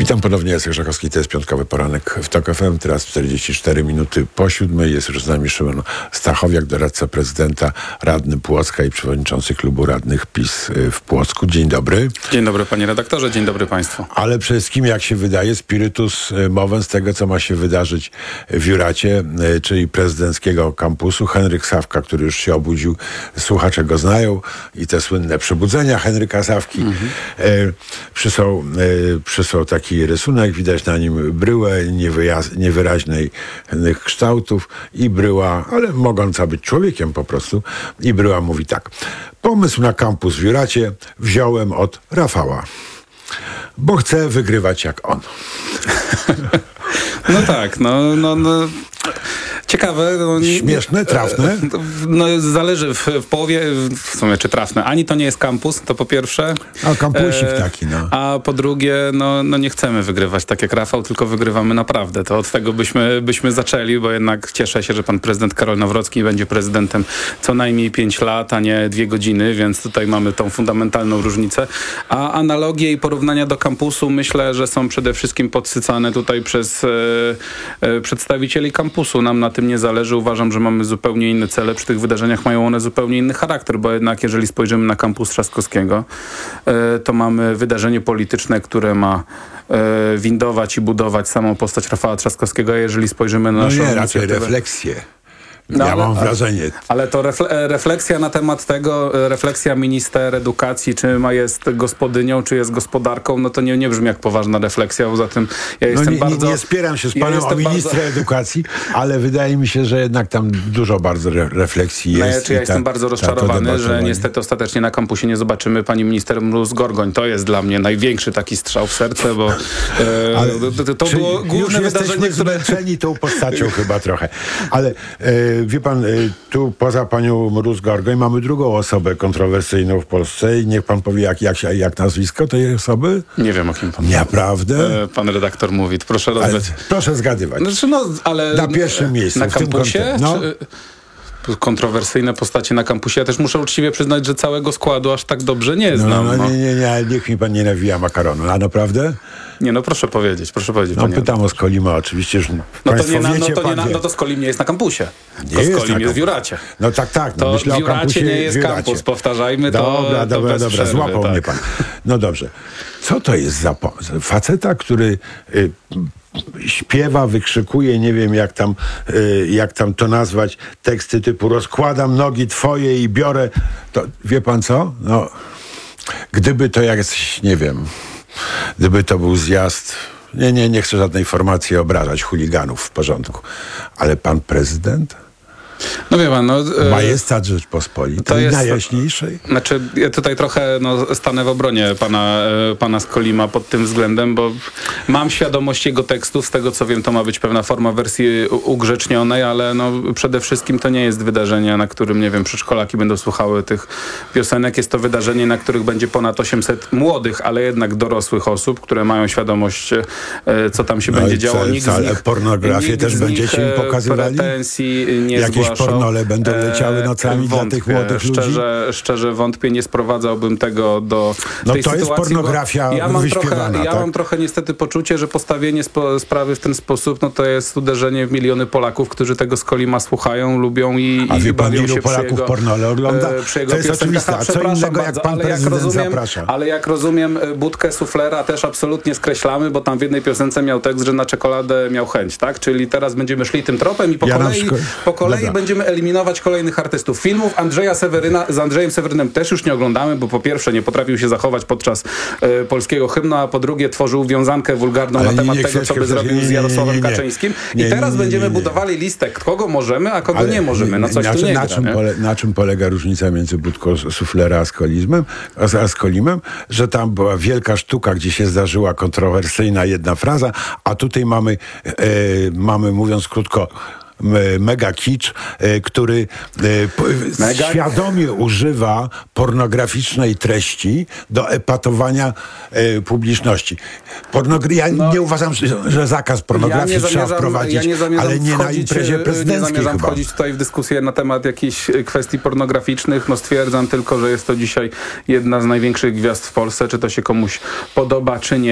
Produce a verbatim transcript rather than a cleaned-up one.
Witam ponownie, Jacek Żakowski, to jest piątkowy poranek w TOK F M, teraz czterdzieści cztery minuty po siódmej. Jest już z nami Szymon Stachowiak, doradca prezydenta, radny Płocka i przewodniczący klubu radnych PiS w Płocku. Dzień dobry. Dzień dobry panie redaktorze, dzień dobry państwu. Ale przede wszystkim, jak się wydaje, spiritus movens tego, co ma się wydarzyć w Juracie, czyli prezydenckiego kampusu. Henryk Sawka, który już się obudził, słuchacze go znają i te słynne przebudzenia Henryka Sawki. Mhm. E, przysłał, e, przysłał taki rysunek, widać na nim bryłę niewyjaz- niewyraźnej kształtów i bryła, ale mogąca być człowiekiem po prostu. I bryła mówi tak: pomysł na kampus w Juracie wziąłem od Rafała, bo chcę wygrywać jak on. No tak, no, no, no. Ciekawe. No, śmieszne, trafne? No, zależy w, w połowie, w sumie czy trafne. Ani to nie jest kampus, to po pierwsze. A kampusik e, taki, no. A po drugie, no, no nie chcemy wygrywać tak jak Rafał, tylko wygrywamy naprawdę. To od tego byśmy, byśmy zaczęli, bo jednak cieszę się, że pan prezydent Karol Nawrocki będzie prezydentem co najmniej pięć lat, a nie dwie godziny, więc tutaj mamy tą fundamentalną różnicę. A analogie i porównania do kampusu myślę, że są przede wszystkim podsycane tutaj przez e, e, przedstawicieli kampusu. Nam na tym nie zależy. Uważam, że mamy zupełnie inne cele. Przy tych wydarzeniach mają one zupełnie inny charakter, bo jednak jeżeli spojrzymy na kampus Trzaskowskiego, to mamy wydarzenie polityczne, które ma windować i budować samą postać Rafała Trzaskowskiego, a jeżeli spojrzymy na no naszą nie, raczej inicjatywę... refleksję. No, ja ale, mam wrażenie. Ale to refle- refleksja na temat tego, refleksja minister edukacji, czy ma jest gospodynią, czy jest gospodarką, no to nie, nie brzmi jak poważna refleksja. Poza tym ja jestem no nie, bardzo... Nie, nie spieram się z panem ja o ministra bardzo... edukacji, ale wydaje mi się, że jednak tam dużo bardzo re- refleksji jest. No ja, czy ja jestem ta, bardzo rozczarowany, że niestety ostatecznie na kampusie nie zobaczymy pani minister Mróz-Gorgoń. To jest dla mnie największy taki strzał w serce, bo e, ale, to, to było główne wydarzenie, które... zmęczeni tą postacią chyba trochę. Ale e, wie pan... E, tu poza panią Mróz-Gorgoń mamy drugą osobę kontrowersyjną w Polsce i niech pan powie, jak, jak, jak nazwisko tej osoby? Nie wiem, o kim pan Naprawdę? E, pan redaktor mówi. Proszę rozwać. Proszę zgadywać. Znaczy, no, ale na pierwszym miejscu. Na w kampusie? Tym no. Czy... Kontrowersyjne postacie na kampusie. Ja też muszę uczciwie przyznać, że całego składu aż tak dobrze nie znam. No, no, no. Nie, nie, nie, niech mi pan nie nawija makaronu. A naprawdę? Nie, no proszę powiedzieć, proszę powiedzieć. No panie. pytam o Skolima oczywiście, że no to nie, na, wiecie, no, to nie na, wie. no to Skolim nie jest na kampusie. Nie to jest Skolim jest w Juracie. No tak, tak. No to myślę w Juracie o kampusie nie jest kampus, powtarzajmy to. Dobra, to dobra, bez dobra, przerwy, złapał tak. mnie pan. No dobrze. Co to jest za po- faceta, który... Y, śpiewa, wykrzykuje, nie wiem jak tam, y, jak tam to nazwać, teksty typu rozkładam nogi twoje i biorę, to wie pan co? No, gdyby to jakiś, nie wiem, gdyby to był zjazd, nie, nie, nie chcę żadnej formacji obrażać, chuliganów, w porządku, ale pan prezydent? No wie pan, no... Majestat Rzeczpospolitej, najjaśniejszej? Znaczy, ja tutaj trochę no, stanę w obronie pana, pana Skolima pod tym względem, bo mam świadomość jego tekstów. Z tego co wiem, to ma być pewna forma wersji ugrzecznionej, ale no, przede wszystkim to nie jest wydarzenie, na którym, nie wiem, przedszkolaki będą słuchały tych piosenek. Jest to wydarzenie, na których będzie ponad osiemset młodych, ale jednak dorosłych osób, które mają świadomość, co tam się no będzie działo. Nikt z nich, pornografię nikt też z będziecie im pokazywali? Pretensji nie Jakieś zgłaszał. pornole będą leciały nocami wątpię, dla tych młodych szczerze, ludzi? Szczerze wątpię, nie sprowadzałbym tego do no tej to sytuacji. Jest pornografia ja mam wyśpiewana, trochę, Ja tak? mam trochę niestety poczucie, że postawienie spo, sprawy w ten sposób, no to jest uderzenie w miliony Polaków, którzy tego Skolima słuchają, lubią i, a i wie pan, bawią ilu się Polaków przy jego, pornole ogląda? Przy jego to jest oczywiste, a co innego jak bardzo, pan prezydent jak rozumiem, zaprasza. Ale jak rozumiem, budkę suflera też absolutnie skreślamy, bo tam w jednej piosence miał tekst, że na czekoladę miał chęć, tak? Czyli teraz będziemy szli tym tropem i po ja kolei, szko- po kolei Dobra. będziemy eliminować kolejnych artystów. Filmów Andrzeja Seweryna, z Andrzejem Sewerynem też już nie oglądamy, bo po pierwsze nie potrafił się zachować podczas e, polskiego hymnu, a po drugie tworzył wiązankę wulgarną ale na temat nie, nie, tego, co by zrobił nie, nie, z Jarosławem nie, nie, nie. Kaczyńskim. Nie, I teraz nie, nie, nie, będziemy nie, nie. budowali listę, kogo możemy, a kogo ale nie możemy. No coś na, tu nie na, gra, czym nie? pole, na czym polega różnica między budką suflera a Skolizmem, a, a Skolimem? Że tam była wielka sztuka, gdzie się zdarzyła kontrowersyjna jedna fraza, a tutaj mamy, e, mamy mówiąc krótko, mega kicz, który mega... świadomie używa pornograficznej treści do epatowania publiczności. Pornogra- ja no, nie uważam, że, że zakaz pornografii ja trzeba zamierzam, wprowadzić, ja nie ale nie na imprezie prezydenckiej. Nie zamierzam chyba. wchodzić tutaj w dyskusję na temat jakichś kwestii pornograficznych. No stwierdzam tylko, że jest to dzisiaj jedna z największych gwiazd w Polsce. Czy to się komuś podoba, czy nie.